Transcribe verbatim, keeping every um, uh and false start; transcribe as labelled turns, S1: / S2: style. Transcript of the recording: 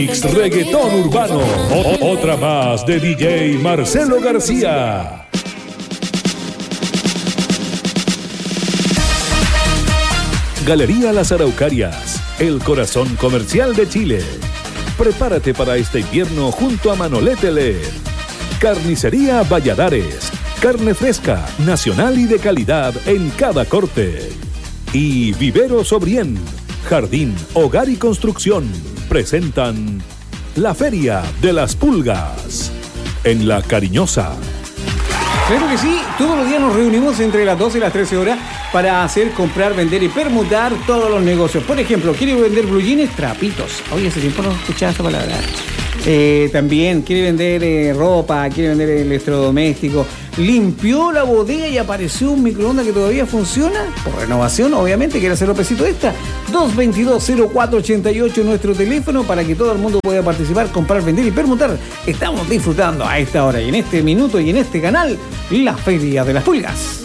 S1: Mix Reggaetón Urbano. O- otra más de D J Marcelo García. Galería Las Araucarias, el corazón comercial de Chile. Prepárate para este invierno junto a Manolete L E D. Carnicería Valladares. Carne fresca, nacional y de calidad en cada corte. Y Vivero Sobrien, Jardín, Hogar y Construcción presentan la Feria de las Pulgas en La Cariñosa.
S2: Claro que sí, todos los días nos reunimos entre las doce y las trece horas para hacer, comprar, vender y permutar todos los negocios. Por ejemplo, ¿quiere vender blue jeans? Trapitos. Oye, hace tiempo no escuchaba esa palabra. Eh, también quiere vender eh, ropa, quiere vender electrodomésticos. Limpió la bodega y apareció un microondas que todavía funciona. Por renovación, obviamente, quiere hacer pesito extra. dos dos dos, cero cuatro ocho ocho, nuestro teléfono para que todo el mundo pueda participar, comprar, vender y permutar. Estamos disfrutando a esta hora y en este minuto y en este canal la Feria de las Pulgas.